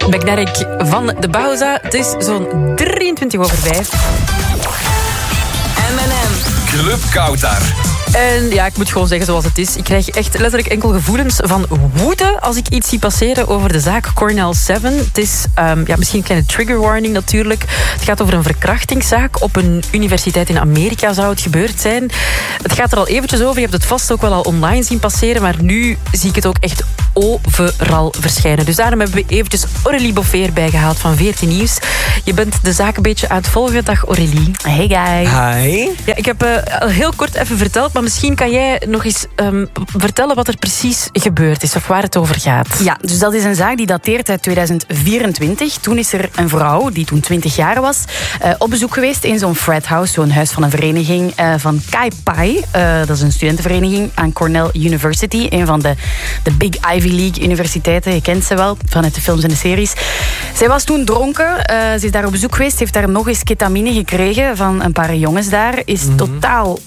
Magnetic van de Bauza. Het is zo'n 5:23. M&M. Club Kautar. En ja, ik moet gewoon zeggen zoals het is. Ik krijg echt letterlijk enkel gevoelens van woede als ik iets zie passeren over de zaak Cornell 7. Het is misschien een kleine trigger warning natuurlijk. Het gaat over een verkrachtingszaak. Op een universiteit in Amerika zou het gebeurd zijn. Het gaat er al eventjes over. Je hebt het vast ook wel al online zien passeren. Maar nu zie ik het ook echt overal verschijnen. Dus daarom hebben we eventjes Aurélie Boffeer bijgehaald van 14 Nieuws. Je bent de zaak een beetje aan het volgen. Dag Aurélie. Hey guys. Hi. Ja, ik heb al heel kort even verteld, maar misschien kan jij nog eens vertellen wat er precies gebeurd is of waar het over gaat. Ja, dus dat is een zaak die dateert uit 2024. Toen is er een vrouw, die toen 20 jaar was, op bezoek geweest in zo'n frat house, zo'n huis van een vereniging van Kai Pai. Dat is een studentenvereniging aan Cornell University, een van de Big Ivy League universiteiten. Je kent ze wel, vanuit de films en de series. Zij was toen dronken, ze is daar op bezoek geweest, heeft daar nog eens ketamine gekregen van een paar jongens daar, is totaal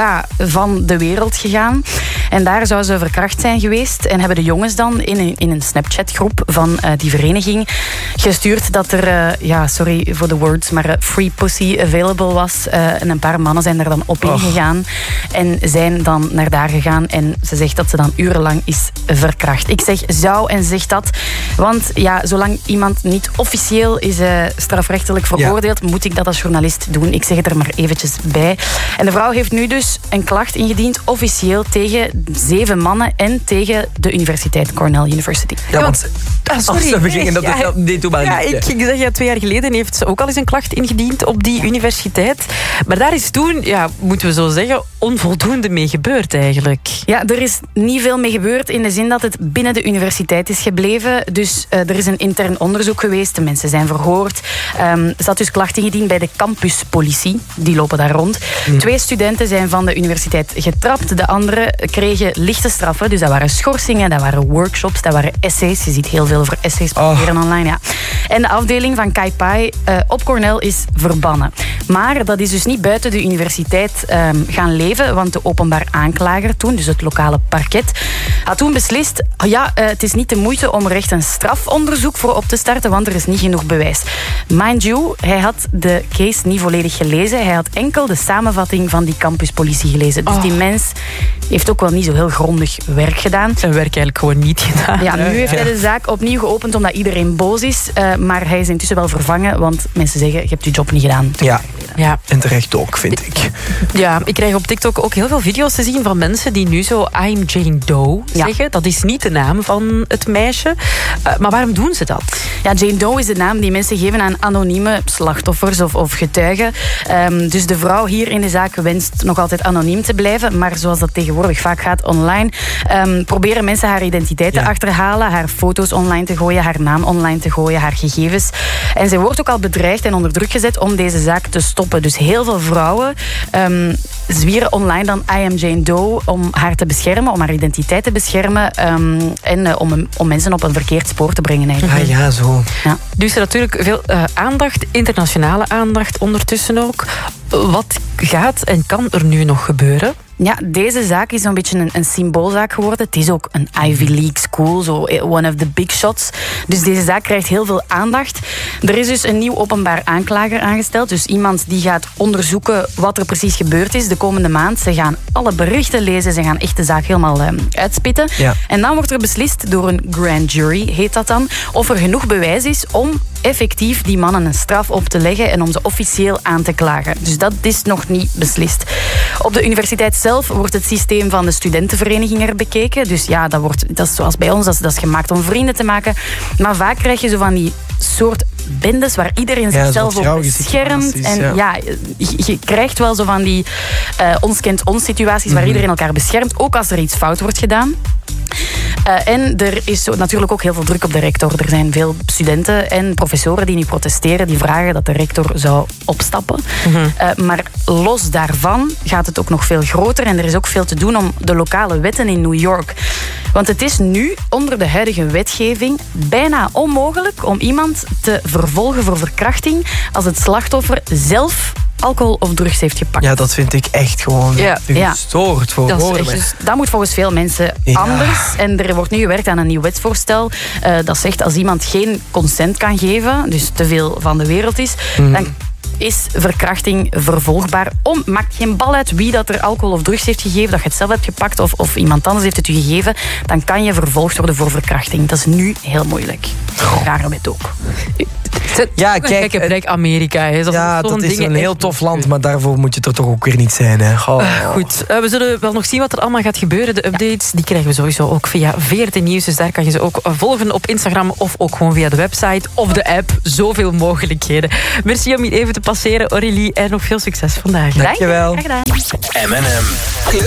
van de wereld gegaan. En daar zou ze verkracht zijn geweest. En hebben de jongens dan in een Snapchat-groep van die vereniging gestuurd dat er, sorry voor de words, maar free pussy available was. En een paar mannen zijn daar dan op ingegaan. En zijn dan naar daar gegaan. En ze zegt dat ze dan urenlang is verkracht. Ik zeg zou en zeg dat. Want ja, zolang iemand niet officieel is strafrechtelijk veroordeeld, moet ik dat als journalist doen. Ik zeg het er maar eventjes bij. En de vrouw heeft nu dus een klacht ingediend, officieel tegen 7 mannen en tegen de universiteit Cornell University. Ja, want sorry. We gingen dat dit doen, maar ja, ik ging zeggen, 2 jaar geleden heeft ze ook al eens een klacht ingediend op die universiteit. Maar daar is toen, moeten we zo zeggen, onvoldoende mee gebeurd eigenlijk. Ja, er is niet veel mee gebeurd in de zin dat het binnen de universiteit is gebleven. Dus er is een intern onderzoek geweest, de mensen zijn verhoord. Er zat dus klacht ingediend bij de campuspolitie, die lopen daar rond. 2 studenten zijn van de universiteit getrapt, de anderen kregen lichte straffen. Dus dat waren schorsingen, dat waren workshops, dat waren essays. Je ziet heel veel over essays proberen online. Ja. En de afdeling van Kai Pai op Cornell is verbannen. Maar dat is dus niet buiten de universiteit gaan leven, want de openbaar aanklager toen, dus het lokale parket, had toen beslist, het is niet de moeite om er echt een strafonderzoek voor op te starten, want er is niet genoeg bewijs. Mind you, hij had de case niet volledig gelezen. Hij had enkel de samenvatting van die campuspolitie gelezen. Dus die mens heeft ook wel niet zo heel grondig werk gedaan. Zijn werk eigenlijk gewoon niet gedaan. Ja, nu heeft hij de zaak opnieuw geopend omdat iedereen boos is. Maar hij is intussen wel vervangen, want mensen zeggen, je hebt je job niet gedaan. Ja, en terecht ook, vind ik. Ja, ik krijg op TikTok ook heel veel video's te zien van mensen die nu zo I'm Jane Doe zeggen. Dat is niet de naam van het meisje. Maar waarom doen ze dat? Ja, Jane Doe is de naam die mensen geven aan anonieme slachtoffers of getuigen. Dus de vrouw hier in de zaak wenst nog altijd anoniem te blijven. Maar zoals dat tegenwoordig vaak gaat online, proberen mensen haar identiteit te achterhalen, haar foto's online te gooien, haar naam online te gooien, haar gegevens. En zij wordt ook al bedreigd en onder druk gezet om deze zaak te stoppen. Dus heel veel vrouwen zwieren online dan I am Jane Doe om haar te beschermen, om haar identiteit te beschermen en om mensen op een verkeerd spoor te brengen eigenlijk. Ah ja, zo. Ja. Dus er natuurlijk veel aandacht, internationale aandacht ondertussen ook. Wat gaat en kan er nu nog gebeuren? Ja, deze zaak is zo'n beetje een symboolzaak geworden. Het is ook een Ivy League school, zo one of the big shots. Dus deze zaak krijgt heel veel aandacht. Er is dus een nieuw openbaar aanklager aangesteld. Dus iemand die gaat onderzoeken wat er precies gebeurd is de komende maand. Ze gaan alle berichten lezen, ze gaan echt de zaak helemaal uitspitten. Ja. En dan wordt er beslist door een grand jury, heet dat dan, of er genoeg bewijs is om effectief die mannen een straf op te leggen en om ze officieel aan te klagen. Dus dat is nog niet beslist. Op de universiteit zelf wordt het systeem van de studentenvereniging er bekeken. Dus ja, dat is zoals bij ons, dat is gemaakt om vrienden te maken. Maar vaak krijg je zo van die soort bendes waar iedereen zichzelf op beschermt. En je krijgt wel zo van die ons kent ons situaties waar iedereen elkaar beschermt, ook als er iets fout wordt gedaan. En er is natuurlijk ook heel veel druk op de rector. Er zijn veel studenten en professoren die nu protesteren, die vragen dat de rector zou opstappen. Maar los daarvan gaat het ook nog veel groter en er is ook veel te doen om de lokale wetten in New York. Want het is nu, onder de huidige wetgeving, bijna onmogelijk om iemand te vervolgen voor verkrachting als het slachtoffer zelf alcohol of drugs heeft gepakt. Ja, dat vind ik echt gewoon gestoord voor woorden. Dus dat moet volgens veel mensen anders. En er wordt nu gewerkt aan een nieuw wetsvoorstel. Dat zegt als iemand geen consent kan geven, dus te veel van de wereld is, dan is verkrachting vervolgbaar. Maakt geen bal uit wie dat er alcohol of drugs heeft gegeven, dat je het zelf hebt gepakt of iemand anders heeft het u gegeven, dan kan je vervolgd worden voor verkrachting. Dat is nu heel moeilijk. Rare wet ook. Ja, kijk, Amerika. Hè. Dat is een heel tof land, maar daarvoor moet je er toch ook weer niet zijn. Hè. Goed, we zullen wel nog zien wat er allemaal gaat gebeuren. De updates, die krijgen we sowieso ook via VRT Nieuws. Dus daar kan je ze ook volgen op Instagram of ook gewoon via de website of de app. Zoveel mogelijkheden. Merci om hier even te passeren, Aurélie. En nog veel succes vandaag. Dankjewel. Graag gedaan. M&M.